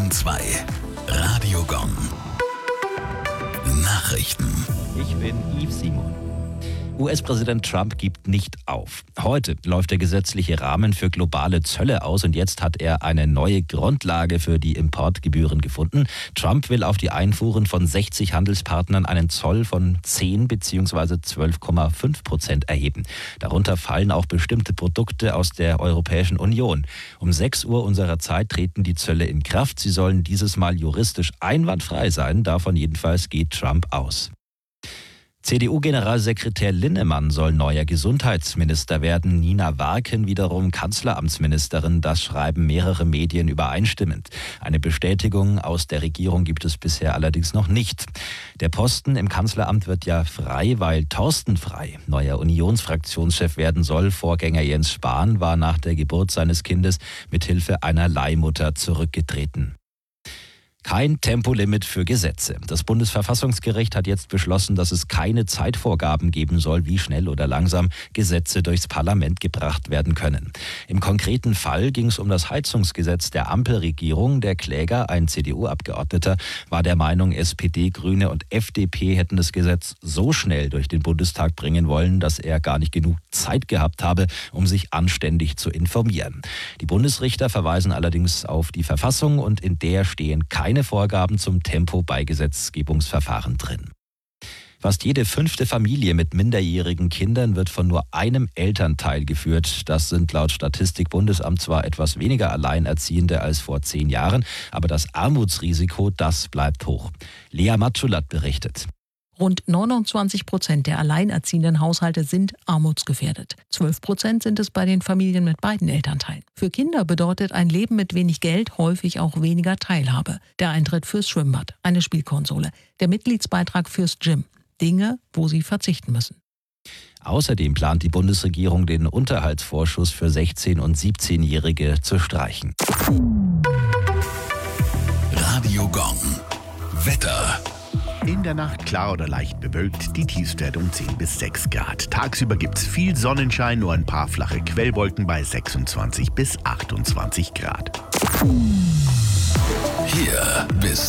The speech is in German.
102 Radio Gong. Nachrichten. Ich bin Yves Simon. US-Präsident Trump gibt nicht auf. Heute läuft der gesetzliche Rahmen für globale Zölle aus und jetzt hat er eine neue Grundlage für die Importgebühren gefunden. Trump will auf die Einfuhren von 60 Handelspartnern einen Zoll von 10 bzw. 12,5% erheben. Darunter fallen auch bestimmte Produkte aus der Europäischen Union. Um 6 Uhr unserer Zeit treten die Zölle in Kraft. Sie sollen dieses Mal juristisch einwandfrei sein. Davon jedenfalls geht Trump aus. CDU-Generalsekretär Linnemann soll neuer Gesundheitsminister werden, Nina Warken wiederum Kanzleramtsministerin. Das schreiben mehrere Medien übereinstimmend. Eine Bestätigung aus der Regierung gibt es bisher allerdings noch nicht. Der Posten im Kanzleramt wird ja frei, weil Thorsten Frey neuer Unionsfraktionschef werden soll. Vorgänger Jens Spahn war nach der Geburt seines Kindes mit Hilfe einer Leihmutter zurückgetreten. Kein Tempolimit für Gesetze. Das Bundesverfassungsgericht hat jetzt beschlossen, dass es keine Zeitvorgaben geben soll, wie schnell oder langsam Gesetze durchs Parlament gebracht werden können. Im konkreten Fall ging es um das Heizungsgesetz der Ampelregierung. Der Kläger, ein CDU-Abgeordneter, war der Meinung, SPD, Grüne und FDP hätten das Gesetz so schnell durch den Bundestag bringen wollen, dass er gar nicht genug Zeit gehabt habe, um sich anständig zu informieren. Die Bundesrichter verweisen allerdings auf die Verfassung und in der stehen keine Vorgaben zum Tempo bei Gesetzgebungsverfahren drin. Fast jede 5. Familie mit minderjährigen Kindern wird von nur einem Elternteil geführt. Das sind laut Statistikbundesamt zwar etwas weniger Alleinerziehende als vor 10 Jahren, aber das Armutsrisiko, das bleibt hoch. Lea Matschulat berichtet. Rund 29% der alleinerziehenden Haushalte sind armutsgefährdet. 12% sind es bei den Familien mit beiden Elternteilen. Für Kinder bedeutet ein Leben mit wenig Geld häufig auch weniger Teilhabe. Der Eintritt fürs Schwimmbad, eine Spielkonsole, der Mitgliedsbeitrag fürs Gym. Dinge, wo sie verzichten müssen. Außerdem plant die Bundesregierung, den Unterhaltsvorschuss für 16- und 17-Jährige zu streichen. Radio Gong. Wetter. In der Nacht klar oder leicht bewölkt, die Tiefstwerte um 10 bis 6 Grad. Tagsüber gibt's viel Sonnenschein, nur ein paar flache Quellwolken bei 26 bis 28 Grad. Hier bis